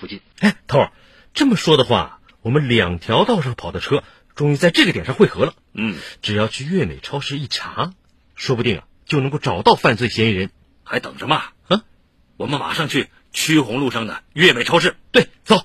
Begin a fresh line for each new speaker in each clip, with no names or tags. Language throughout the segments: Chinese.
附近。
哎，头儿，这么说的话，我们2条道上跑的车终于在这个点上汇合了。只要去粤美超市一查，说不定就能够找到犯罪嫌疑人。
还等什么？我们马上去曲红路上的粤美超市。
对，走。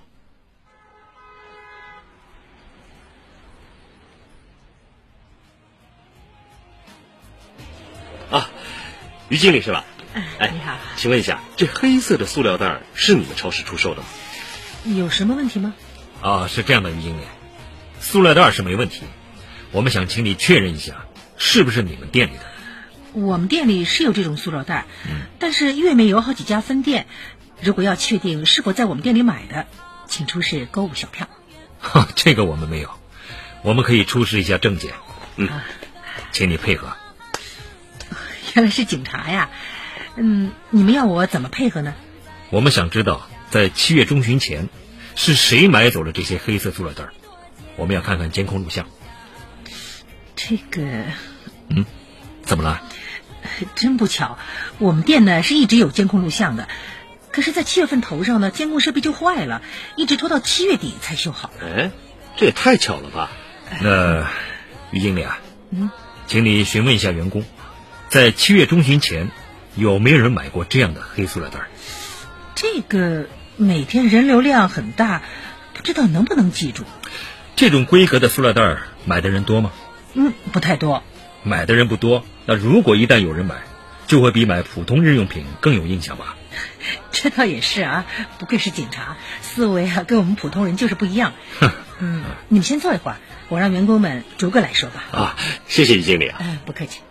于经理是吧？
你好。
请问一下，这黑色的塑料袋是你们超市出售的吗？
有什么问题吗？
是这样的，于经理，塑料袋是没问题，我们想请你确认一下，是不是你们店里的？
我们店里是有这种塑料袋，但是粤美有好几家分店，如果要确定是否在我们店里买的，请出示购物小票。
这个我们没有，我们可以出示一下证件。请你配合。
原来是警察呀，你们要我怎么配合呢？
我们想知道在7月中旬前是谁买走了这些黑色塑料袋，我们要看看监控录像。
这个
怎么了？
真不巧，我们店呢是一直有监控录像的，可是在7月份头上呢，监控设备就坏了，一直拖到7月底才修好。
这也太巧了吧。
那于经理请你询问一下员工，在7月中旬前有没有人买过这样的黑塑料袋？
这个每天人流量很大，不知道能不能记住。
这种规格的塑料袋买的人多吗？
不太多。
买的人不多，那如果一旦有人买，就会比买普通日用品更有印象吧？
这倒也是啊，不愧是警察，思维跟我们普通人就是不一样。你们先坐一会儿，我让员工们逐个来说吧。
谢谢于经理。
不客气。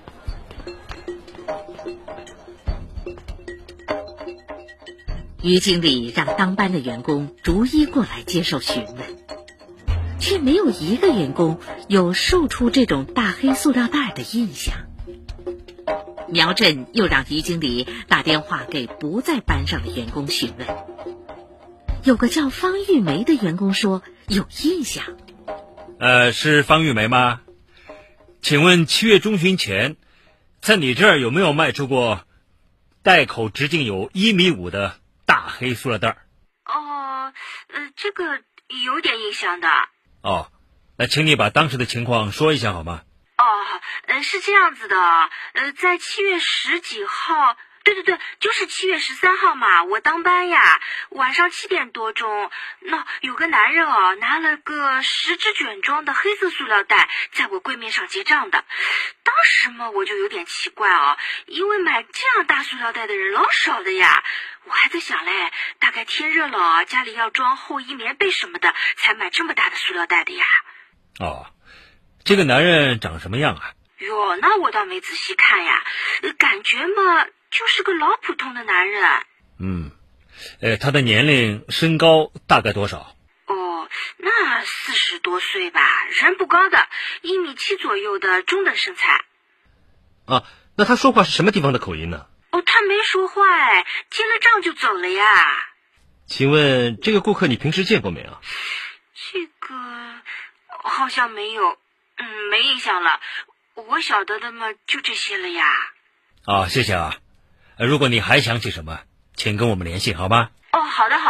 于经理让当班的员工逐一过来接受询问，却没有一个员工有售出这种大黑塑料袋的印象。苗振又让于经理打电话给不在班上的员工询问，有个叫方玉梅的员工说有印象。
是方玉梅吗？请问7月中旬前，在你这儿有没有卖出过袋口直径有1.5米的大黑塑料袋？
这个有点印象的。
那请你把当时的情况说一下好吗？
是这样子的，在7月10几号，对，就是7月13号嘛，我当班呀，晚上7点多钟，那有个男人拿了个10只卷装的黑色塑料袋，在我柜面上结账的。当时嘛，我就有点奇怪因为买这样大塑料袋的人老少的呀。我还在想嘞，大概天热了家里要装厚衣棉被什么的，才买这么大的塑料袋的呀。
这个男人长什么样啊？
哟，那我倒没仔细看呀，感觉嘛就是个老普通的男人。
他的年龄身高大概多少？
那40多岁吧，人不高的，1.7米左右的中等身材。
那他说话是什么地方的口音呢？
他没说话结了账就走了呀。
请问这个顾客你平时见过没有？
这个好像没有，没印象了。我晓得的嘛就这些了呀。
谢谢啊。如果你还想起什么，请跟我们联系好吗？
好的。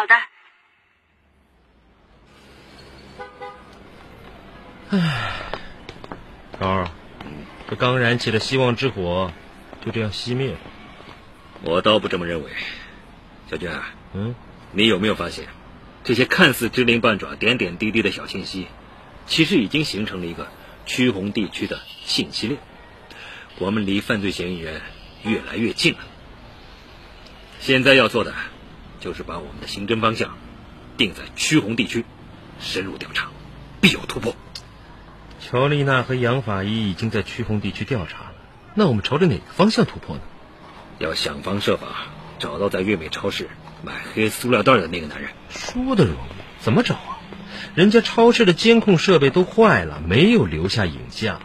高儿，这刚燃起的希望之火就这样熄灭了。
我倒不这么认为。小娟，你有没有发现，这些看似支鳞半爪、点点滴滴的小信息，其实已经形成了一个曲红地区的信息链，我们离犯罪嫌疑人越来越近了。现在要做的就是把我们的刑侦方向定在曲红地区，深入调查，必有突破。
乔丽娜和杨法医已经在曲红地区调查了，那我们朝着哪个方向突破呢？
要想方设法找到在粤美超市买黑塑料袋的那个男人。
说的容易，怎么找啊？人家超市的监控设备都坏了，没有留下影像。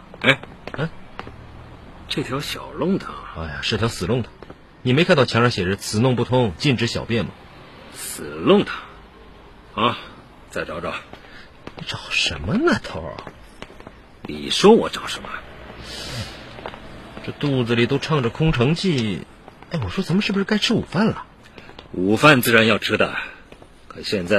这条小弄堂，
是条死弄堂。你没看到墙上写着此弄不通，禁止小便吗？
死弄堂再找找。
你找什么呢，头儿？
你说我找什么？
这肚子里都唱着空城计。我说咱们是不是该吃午饭了？
午饭自然要吃的，可现在